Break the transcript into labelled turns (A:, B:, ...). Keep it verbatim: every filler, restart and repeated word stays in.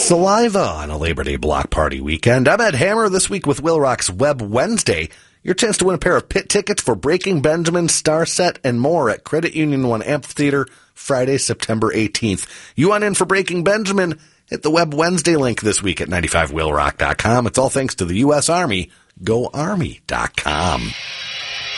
A: Saliva on a Labor Day block party weekend. I'm Ed Hammer this week with Will Rock's Web Wednesday. Your chance to win a pair of pit tickets for Breaking Benjamin, Star Set, and more at Credit Union One Amphitheater Friday, September eighteenth. You want in for Breaking Benjamin? Hit the Web Wednesday link this week at ninety-five will rock dot com. It's all thanks to the U S Army. Go Army dot com.